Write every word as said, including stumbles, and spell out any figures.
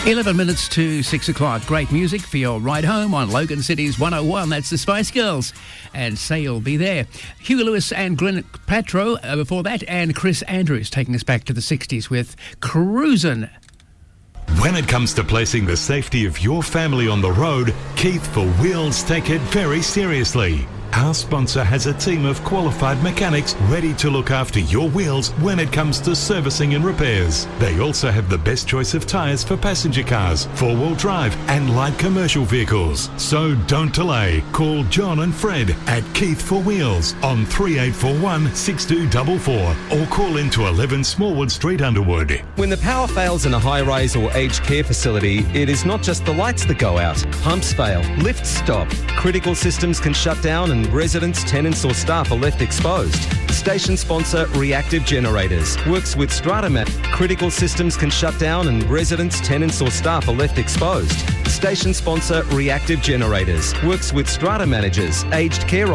eleven minutes to six o'clock. Great music for your ride home on Logan City's one oh one. That's the Spice Girls. And say you'll be there. Hugo Lewis and Glenn Patro uh, before that. And Chris Andrews taking us back to the sixties with Cruisin'. When it comes to placing the safety of your family on the road, Keith for Wheels take it very seriously. Our sponsor has a team of qualified mechanics ready to look after your wheels when it comes to servicing and repairs. They also have the best choice of tyres for passenger cars, four-wheel drive and light commercial vehicles. So don't delay. Call John and Fred at Keith for Wheels on three eight four one, six two four four or call into eleven Smallwood Street, Underwood. When the power fails in a high-rise or aged care facility, it is not just the lights that go out. Pumps fail, lifts stop, critical systems can shut down and residents, tenants or staff are left exposed. Station sponsor Reactive Generators works with Stratamat. Critical systems can shut down and residents, tenants or staff are left exposed. Station sponsor Reactive Generators works with strata managers, aged care